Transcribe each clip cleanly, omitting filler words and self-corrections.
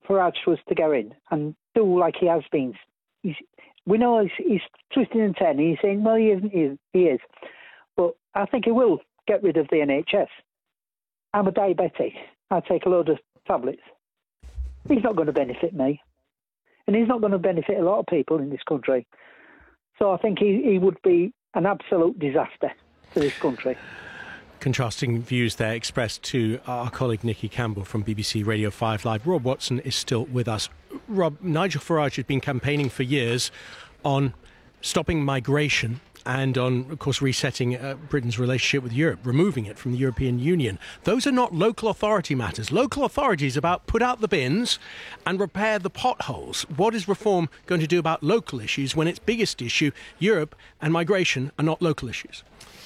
Farage was to go in and do like he has been. We know he's twisting and turning. He's saying, well, he isn't. He is. But I think he will get rid of the NHS. I'm a diabetic. I take a load of tablets. He's not going to benefit me. And he's not going to benefit a lot of people in this country. So I think he would be an absolute disaster to this country. Contrasting views there expressed to our colleague Nikki Campbell from BBC Radio 5 Live. Rob Watson is still with us. Rob, Nigel Farage has been campaigning for years on stopping migration and on, of course, resetting Britain's relationship with Europe, removing it from the European Union. Those are not local authority matters. Local authority is about put out the bins and repair the potholes. What is reform going to do about local issues when its biggest issue, Europe and migration, are not local issues?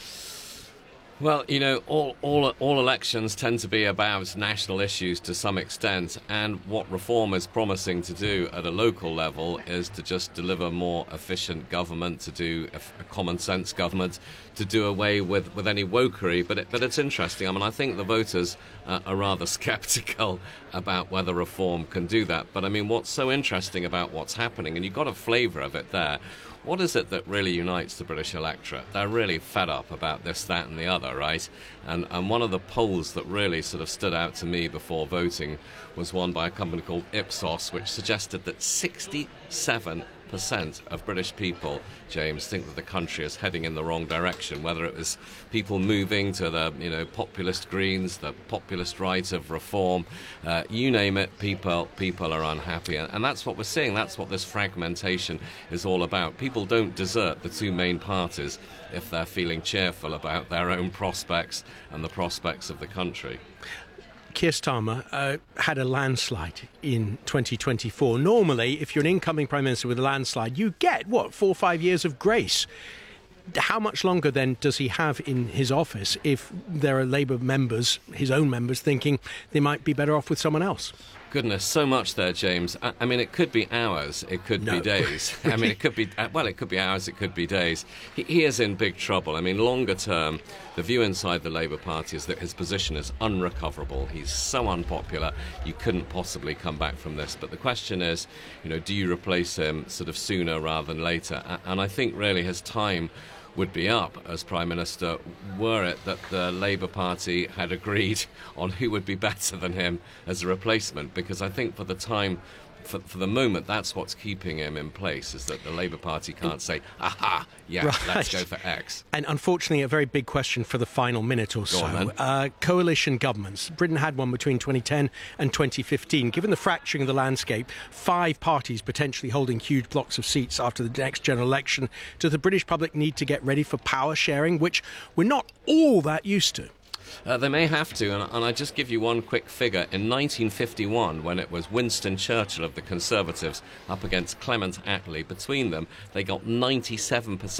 Well, you know, all elections tend to be about national issues to some extent, and what Reform is promising to do at a local level is to just deliver more efficient government, to do a common sense government, to do away with any wokery. But it's interesting. I mean, I think the voters are rather sceptical about whether Reform can do that. But I mean, what's so interesting about what's happening, and you've got a flavour of it there. What is it that really unites the British electorate? They're really fed up about this, that and the other, right? And one of the polls that really sort of stood out to me before voting was one by a company called Ipsos, which suggested that 67% of British people, James, think that the country is heading in the wrong direction, whether it was people moving to the populist Greens, the populist right of Reform, you name it, people are unhappy. And that's what we're seeing. That's what this fragmentation is all about. People don't desert the two main parties if they're feeling cheerful about their own prospects and the prospects of the country. Keir Starmer had a landslide in 2024. Normally, if you're an incoming Prime Minister with a landslide, you get, 4 or 5 years of grace. How much longer, then, does he have in his office if there are Labour members, his own members, thinking they might be better off with someone else? Goodness, so much there, James. I mean, it could be hours, it could be days. I mean, it could be hours, it could be days. He is in big trouble. I mean, longer term, the view inside the Labour Party is that his position is unrecoverable. He's so unpopular, you couldn't possibly come back from this. But the question is, do you replace him sort of sooner rather than later? And I think really his time would be up as Prime Minister were it that the Labour Party had agreed on who would be better than him as a replacement, because I think for the time, for the moment, that's what's keeping him in place, is that the Labour Party can't say, aha, yeah, right, let's go for X. And unfortunately, a very big question for the final minute or so. Coalition governments. Britain had one between 2010 and 2015. Given the fracturing of the landscape, 5 parties potentially holding huge blocks of seats after the next general election, does the British public need to get ready for power sharing, which we're not all that used to? They may have to, and I just give you one quick figure. In 1951, when it was Winston Churchill of the Conservatives up against Clement Attlee, between them, they got 97%